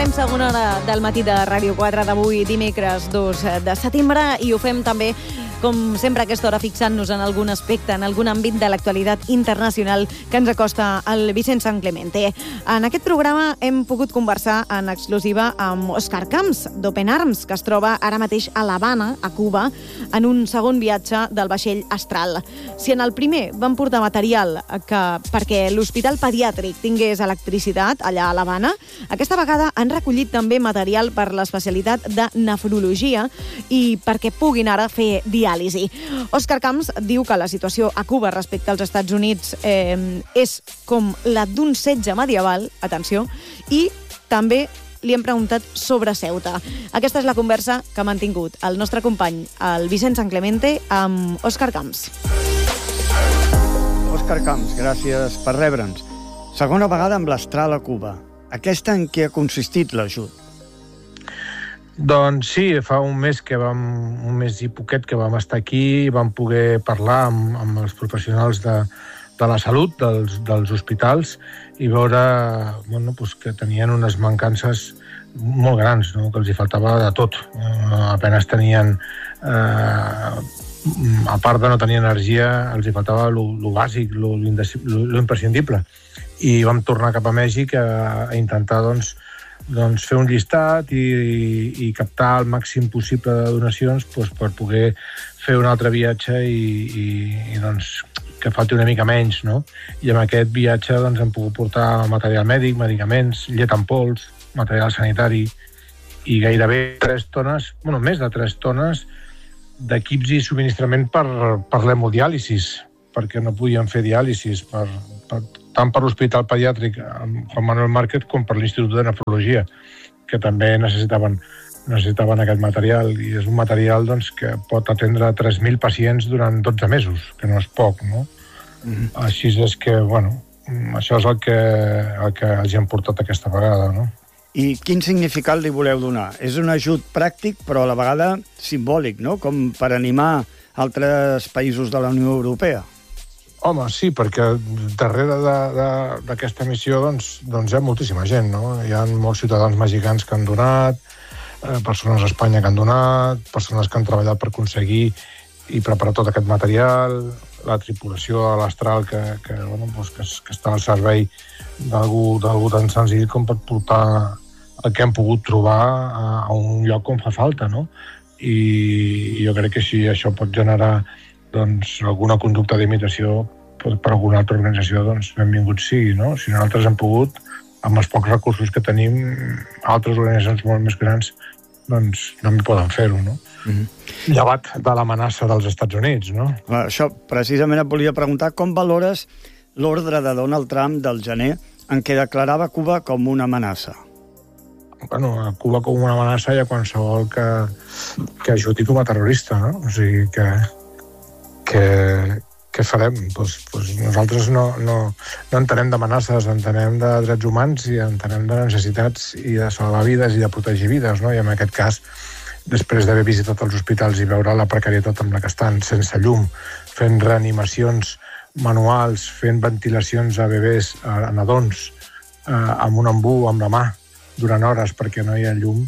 Comencem segona hora del matí de Ràdio 4 d'avui, dimecres 2 de setembre, i ho fem també, com sempre a aquesta hora, fixant-nos en algun aspecte, en algun àmbit de l'actualitat internacional que ens acosta el Vicent Sanclemente. En aquest programa hem pogut conversar en exclusiva amb Òscar Camps, d'Open Arms, que es troba ara mateix a l'Havana, a Cuba, en un segon viatge del vaixell Astral. Si en el primer van portar material perquè l'Hospital Pediàtric tingués electricitat allà a l'Havana, aquesta vegada han recollit també material per l'especialitat de nefrologia i perquè puguin ara fer diàlisi. Òscar Camps diu que la situació a Cuba respecte als Estats Units és com la d'un setge medieval, atenció, i també li hem preguntat sobre Ceuta. Aquesta és la conversa que ha mantingut el nostre company, el Vicent Sanclemente, amb Òscar Camps. Òscar Camps, gràcies per rebre'ns. Segona vegada amb l'Astral a Cuba. Aquesta en què ha consistit l'ajut? Doncs sí, fa un mes i poquet que vam estar aquí i vam poder parlar amb els professionals de la salut dels hospitals i veure que tenien unes mancances molt grans, no? Que els hi faltava de tot. Apenas tenien, a part de no tenir energia, els hi faltava lo bàsic, lo imprescindible. I vam tornar cap a Mèxic a intentar fer un llistat i captar el màxim possible de donacions per poder fer un altre viatge i que falti una mica menys, no? I amb aquest viatge hem pogut portar material mèdic, medicaments, llet en pols, material sanitari i gairebé 3 tones, més de 3 tones d'equips i subministrament per l'hemodiàlisis, perquè no podien fer diàlisis tant per l'Hospital Pediàtric Juan Manuel Márquez com per l'Institut de Nefrologia, que també necessitaven aquest material, i és un material que pot atendre 3.000 pacients durant 12 mesos, que no és poc, no? Així és que, això és el que els hem portat aquesta vegada, no? I quin significat li voleu donar? És un ajut pràctic, però a la vegada simbòlic, no? Com per animar altres països de la Unió Europea. Home, sí, perquè darrere d'aquesta missió hi ha moltíssima gent, no? Hi ha molts ciutadans mexicans que han donat, persones a Espanya que han donat, persones que han treballat per aconseguir i preparar tot aquest material, la tripulació de l'Astral que està al servei d'algú tan senzill com per portar el que hem pogut trobar a un lloc on fa falta, no? I jo crec que si això pot generar alguna conducta d'imitació per alguna altra organització, benvingut sigui, no? Si nosaltres hem pogut, amb els pocs recursos que tenim, altres organitzacions molt més grans no poden fer-ho, no? Llevat de l'amenaça dels Estats Units, no? Això, precisament et volia preguntar com valores l'ordre de Donald Trump del gener en què declarava Cuba com una amenaça. A Cuba com una amenaça hi ha qualsevol que ajudi com a terrorista, no? O sigui què farem? Nosaltres no entenem d'amenaces, entenem de drets humans i entenem de necessitats i de salvar vides i de protegir vides, no? I en aquest cas, després d'haver visitat els hospitals i veure la precarietat amb la que estan, sense llum, fent reanimacions manuals, fent ventilacions a bebès, a nadons, amb un embú, amb la mà, durant hores perquè no hi ha llum,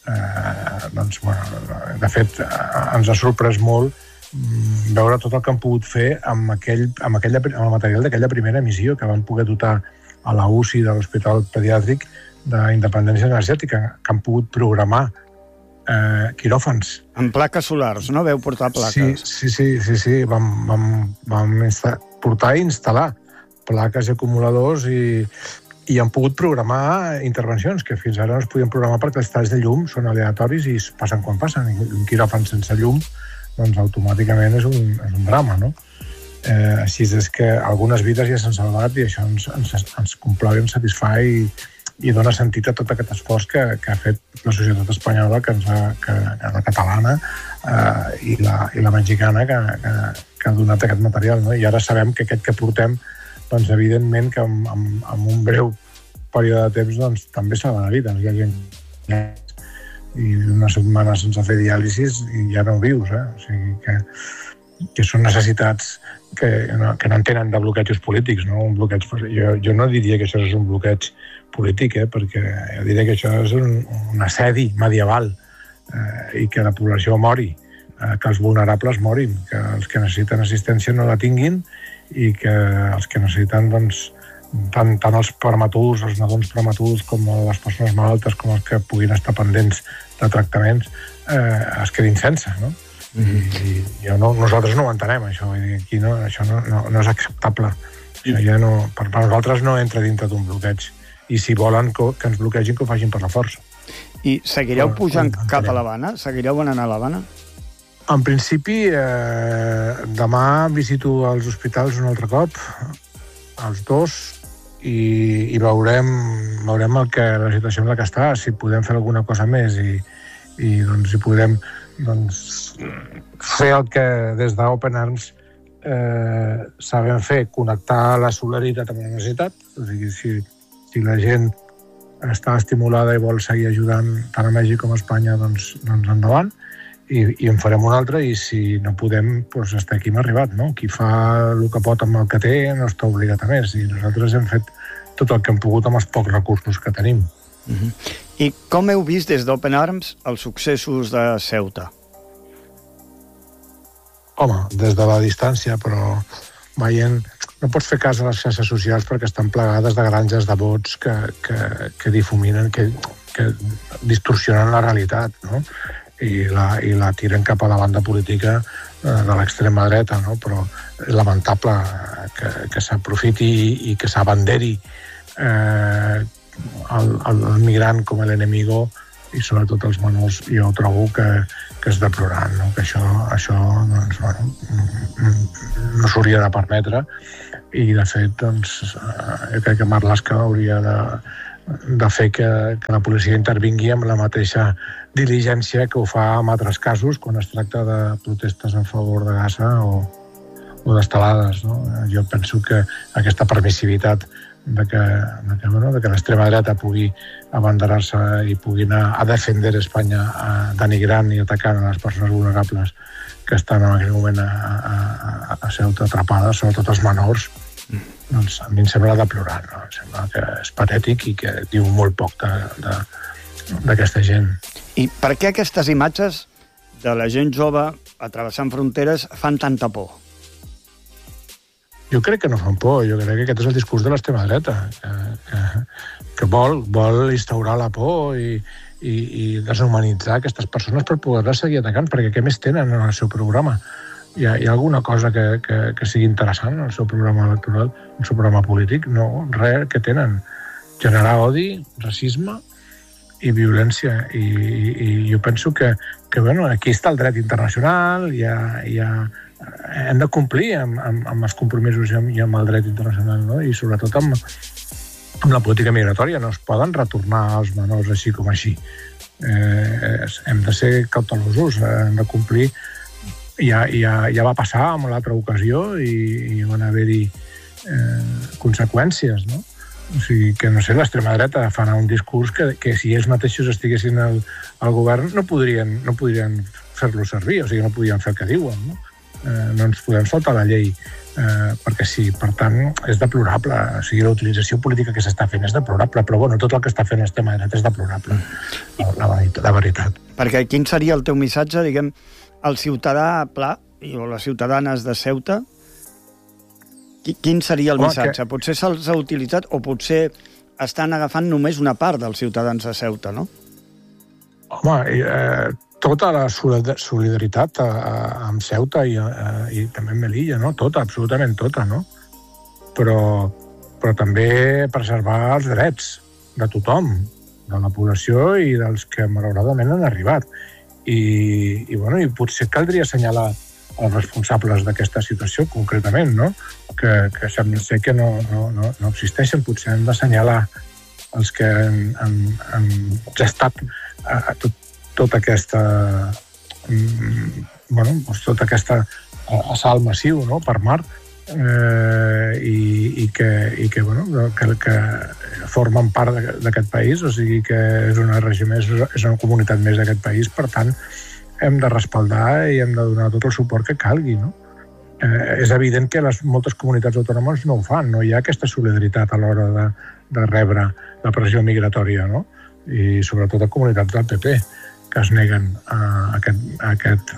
de fet, ens ha sorprès molt veure tot el que han pogut fer amb el material d'aquella primera missió que van poder dotar a la UCI de l'Hospital Pediàtric d'independència energètica, que han pogut programar quiròfans. Amb plaques solars, no? Veu portar plaques. Sí. Vam portar i instal·lar plaques i acumuladors i han pogut programar intervencions que fins ara no es podien programar perquè els talls de llum són aleatoris i passen quan passen. Un quiròfan sense llum automàticament és un drama, no? Així és que algunes vides ja s'han salvat i això ens complau i ens satisfà i dona sentit a tot aquest esforç que ha fet la societat espanyola, la catalana i la mexicana que ha donat aquest material, no? I ara sabem que aquest que portem, evidentment que en un breu període de temps també salvarà vides. Hi ha gent i una setmana sense fer diàlisis i ja no vius, O sigui que que són necessitats que no entenen de bloquejos polítics, no? Un bloqueig, jo no diria que això és un bloqueig polític, perquè jo diria que això és un assedi medieval, i que la població mori, que els vulnerables morin, que els que necessiten assistència no la tinguin i que els que necessiten, doncs, tant els prematurs, els nadons prematurs, com les persones malaltes, com els que puguin estar pendents de tractaments, es quedin sense, no? I nosaltres no ho entenem, això. Aquí això no és acceptable. Això ja no, per nosaltres no entra dintre d'un bloqueig. I si volen que ens bloquegin, que ho facin per la força. I seguireu pujant cap a l'Havana? Seguireu anant a l'Havana? En principi, demà visito els hospitals un altre cop, els dos, i veurem la situació en la que està, si podem fer alguna cosa més i doncs, si podem fer el que des d'Open Arms sabem fer, connectar la solidaritat amb la necessitat. O sigui, si la gent està estimulada i vol seguir ajudant tant a Mèxic com a Espanya, doncs endavant, i en farem un altre, i si no podem, doncs hasta aquí hem arribat, no? Qui fa el que pot amb el que té no està obligat a més, i nosaltres hem fet tot el que hem pogut amb els pocs recursos que tenim. I com heu vist des d'Open Arms els successos de Ceuta? Home, des de la distància, però veient... No pots fer cas a les xarxes socials perquè estan plegades de granges de vots que difuminen, que distorsionen la realitat, no? I la tiren cap a la banda política de l'extrema dreta, no? Però és lamentable que s'aprofiti i que s'abanderi el migrant com l'enemigo, i sobretot els menors. Jo trobo que és deplorant, no? Que això doncs, no s'hauria de permetre, i de fet doncs, jo crec que Marlaska hauria de fer que la policia intervingui amb la mateixa diligència que ho fa en altres casos quan es tracta de protestes en favor de Gaza o d'estelades, no? Jo penso que aquesta permissivitat de que l'extrema dreta pugui abanderar-se i pugui anar a defender Espanya denigrant i atacant a les persones vulnerables que estan en aquell moment a Ceuta atrapades, sobretot els menors, doncs a mi em sembla deplorant, no? Em sembla que és patètic i que diu molt poc d'aquesta gent. I per què aquestes imatges de la gent jove atrevessant fronteres fan tanta por? Jo crec que no fan por, jo crec que aquest és el discurs de l'extrema dreta, que vol instaurar la por i deshumanitzar aquestes persones per poder-les seguir atacant, perquè què més tenen en el seu programa? Hi ha alguna cosa que sigui interessant en el seu programa electoral, en el seu programa polític? No, res que tenen. Generar odi, racisme i violència. I jo penso que aquí està el dret internacional, hem de complir amb els compromisos i amb el dret internacional, no? I sobretot amb la política migratòria. No es poden retornar els menors així com així. Hem de ser cautelosos, hem de complir. Ja va passar en l'altra ocasió i van haver-hi conseqüències, no? O sigui, que no sé, l'extrema dreta fan un discurs que si ells mateixos estiguessin al govern no podrien fer-lo servir, o sigui, no podrien fer el que diuen, no? No ens podem saltar la llei perquè sí, per tant és deplorable, o sigui, la utilització política que s'està fent és deplorable, però bueno, tot el que està fent l'extrema dreta és deplorable, la veritat. Perquè quin seria el teu missatge, diguem, al ciutadà pla o les ciutadanes de Ceuta? Quin seria el missatge? Potser se'ls ha utilitzat o potser estan agafant només una part dels ciutadans de Ceuta, no? Home, tota la solidaritat amb Ceuta i també amb Melilla, no? Tota, absolutament tota, no? Però també preservar els drets de tothom, de la població i dels que malauradament han arribat. I potser caldria assenyalar els responsables d'aquesta situació concretament, no? Que sembla ser que no existeixen. Potser hem d'assenyalar els que han gestat tot aquest assalt massiu, no? Per mar i que formen part d'aquest país, o sigui que és una regió més, és una comunitat més d'aquest país, per tant hem de respaldar i hem de donar tot el suport que calgui, no? és evident que moltes comunitats autònomes no ho fan, no hi ha aquesta solidaritat a l'hora de rebre la pressió migratòria, no? I sobretot a comunitats del PP, que es neguen a aquest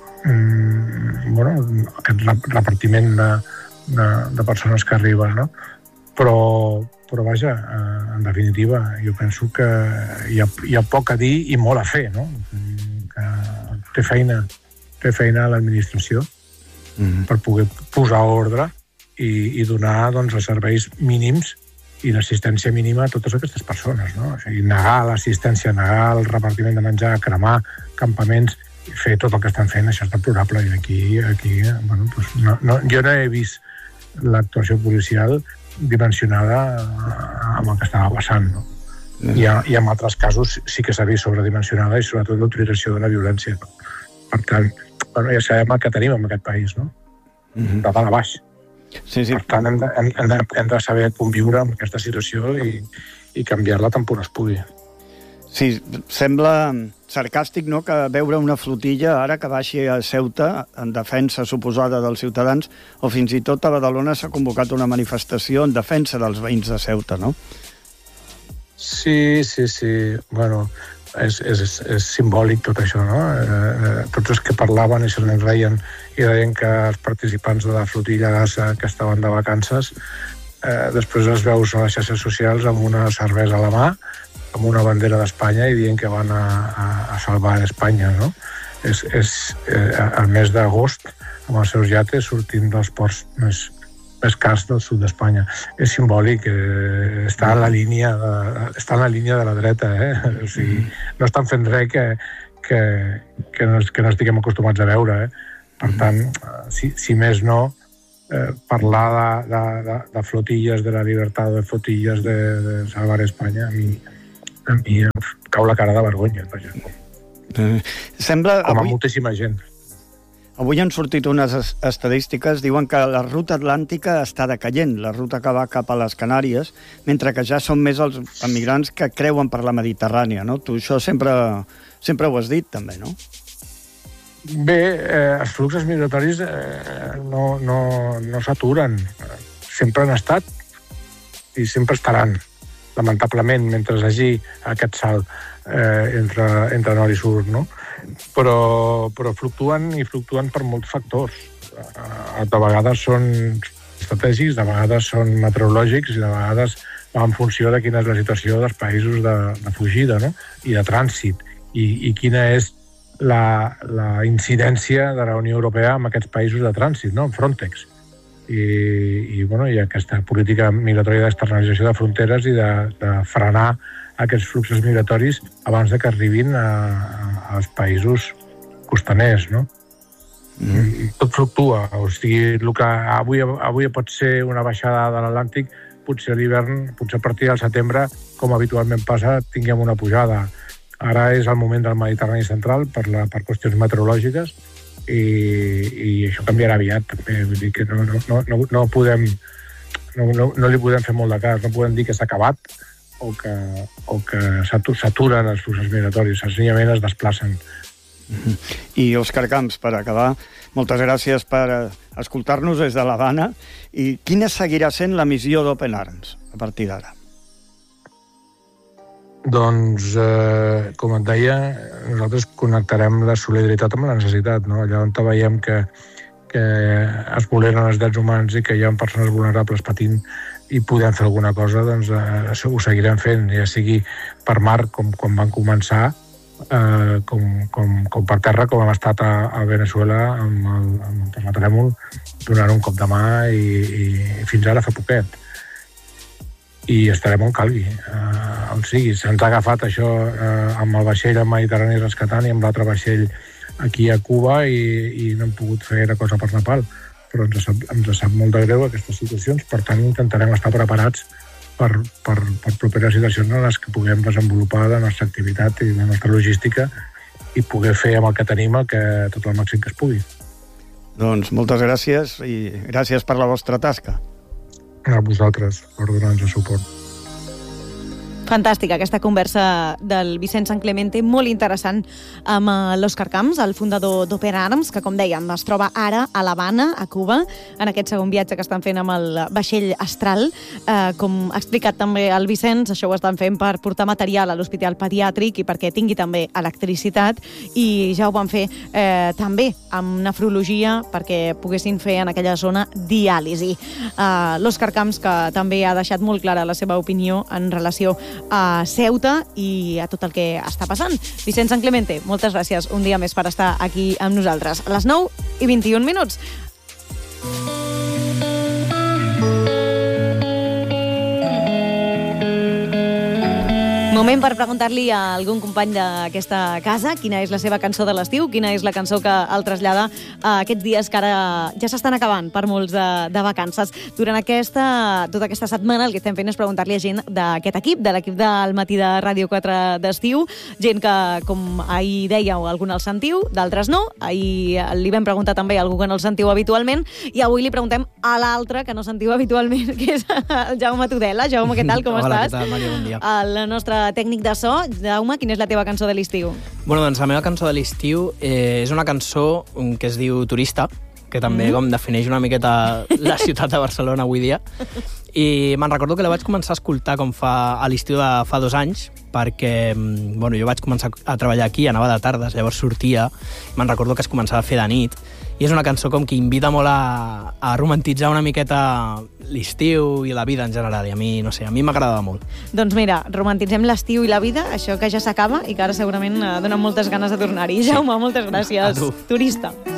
repartiment de persones que arriben, no? Però vaja, en definitiva, jo penso que hi ha poc a dir i molt a fer, no? Que té feina a l'administració per poder posar ordre i donar doncs, els serveis mínims i l'assistència mínima a totes aquestes persones, no? O sigui, negar l'assistència, negar el repartiment de menjar, cremar campaments, fer tot el que estan fent, això és deplorable. I aquí bueno, doncs jo no he vist l'actuació policial dimensionada amb el que estava passant, no? I en altres casos sí que s'ha vist sobredimensionada i sobretot l'utilització de la violència, no? Per tant, bueno, ja sabem el que tenim en aquest país, no? De dalt a baix. Sí. Per tant, hem de saber conviure amb aquesta situació i canviar-la tant com es pugui. Sí, sembla sarcàstic, no?, que veure una flotilla ara que baixi a Ceuta en defensa suposada dels ciutadans, o fins i tot a Badalona s'ha convocat una manifestació en defensa dels veïns de Ceuta, no? Sí. Bueno, és simbòlic tot això, no? Tots els que parlaven i se'n reien i deien que els participants de la flotilla Gaza que estaven de vacances després els veus a les xarxes socials amb una cervesa a la mà, amb una bandera d'Espanya i dient que van a salvar Espanya, no? És el mes d'agost amb els seus iates sortint dels ports més cars del sud d'Espanya. És simbòlic, està en la línia de la dreta, O sigui, no estan fent res que no estiguem acostumats a veure, Per tant, si més no, parlar de flotilles de la llibertat o de flotilles de salvar Espanya, a mi em cau la cara de vergonya, Sembla... Com a moltíssima gent. Avui han sortit unes estadístiques, diuen que la ruta atlàntica està decaient, la ruta que va cap a les Canàries, mentre que ja són més els emigrants que creuen per la Mediterrània, no? Tu això sempre ho has dit, també, no? Bé, els fluxos migratoris no s'aturen. Sempre han estat i sempre estaran, lamentablement, mentre hi hagi aquest salt entre nord i sud, no? Però fluctuen per molts factors. De vegades són estratègics, de vegades són meteorològics i de vegades va en funció de quina és la situació dels països de fugida, no? I de trànsit, i quina és la incidència de la Unió Europea en aquests països de trànsit, no? En Frontex. I aquesta política migratòria d'externalització de fronteres i de frenar aquests fluxos migratoris abans de que arribin als països costaners, no? Tot fluctua, o sigui, el que avui pot ser una baixada de l'Atlàntic, potser a l'hivern, potser a partir del setembre, com habitualment passa, tinguem una pujada. Ara és el moment del Mediterrani central per qüestions meteorològiques i això canviarà aviat, també. Vull dir que no li podem fer molt de cas, no podem dir que s'ha acabat o que s'aturen els fluxos migratoris, senzillament es desplacen. I Òscar Camps, per acabar, moltes gràcies per escoltar-nos des de l'Havana. I quina seguirà sent la missió d'Open Arms a partir d'ara? Doncs, com et deia, nosaltres connectarem la solidaritat amb la necessitat, no? Allà on veiem que es vulneren els drets humans i que hi ha persones vulnerables patint i podem fer alguna cosa, doncs ho seguirem fent, ja sigui per mar, com quan van començar, com per terra, com hem estat a Venezuela amb el terratrèmol, donant un cop de mà i fins ara fa poquet. I estarem on calgui, on sigui. Se'ns ha agafat això amb el vaixell al Mediterrani rescatant i amb l'altre vaixell aquí a Cuba i no hem pogut fer la cosa per Nepal. Però ens sap molt de greu aquestes situacions, per tant intentarem estar preparats per properes situacions en les que puguem desenvolupar la nostra activitat i la nostra logística i poder fer amb el que tenim tot el màxim que es pugui. Doncs moltes gràcies i gràcies per la vostra tasca. A vosaltres per donar-nos el suport. Fantàstica, aquesta conversa del Vicent Sanclemente, molt interessant, amb l'Òscar Camps, el fundador d'Open Arms, que, com dèiem, es troba ara a l'Havana, a Cuba, en aquest segon viatge que estan fent amb el vaixell Astral. Com ha explicat també el Vicenç, això ho estan fent per portar material a l'Hospital Pediàtric i perquè tingui també electricitat, i ja ho van fer també amb nefrologia perquè poguessin fer en aquella zona diàlisi. L'Òscar Camps, que també ha deixat molt clara la seva opinió en relació a Ceuta i a tot el que està passant. Vicent Sanclemente, moltes gràcies un dia més per estar aquí amb nosaltres. A les 9:21. Moment per preguntar-li a algun company d'aquesta casa quina és la seva cançó de l'estiu, quina és la cançó que el trasllada a aquests dies que ara ja s'estan acabant per molts de vacances. Durant tota aquesta setmana el que estem fent és preguntar-li a gent d'aquest equip, de l'equip del Matí de Ràdio 4 d'estiu, gent que, com ahir dèieu, algun el sentiu, d'altres no. Ahir li vam preguntar també a algú que no el sentiu habitualment, i avui li preguntem a l'altre que no sentiu habitualment, que és el Jaume Tudela. Jaume, què tal, com estàs? Hola, què tal, Maria, bon dia. El nostre tècnic de so. Jaume, quina és la teva cançó de l'estiu? Bueno, doncs la meva cançó de l'estiu és una cançó que es diu Turista, que també com defineix una miqueta la ciutat de Barcelona avui dia. I me'n recordo que la vaig començar a escoltar a l'estiu de fa 2 anys, perquè jo vaig començar a treballar aquí, anava de tardes, llavors sortia, me'n recordo que es començava a fer de nit, i és una cançó com que invita molt a romantitzar una miqueta l'estiu i la vida en general, i a mi, no sé, a mi m'agradava molt. Doncs mira, romantitzem l'estiu i la vida, això que ja s'acaba i que ara segurament donen moltes ganes de tornar-hi. Jaume, moltes gràcies. A tu. Turista.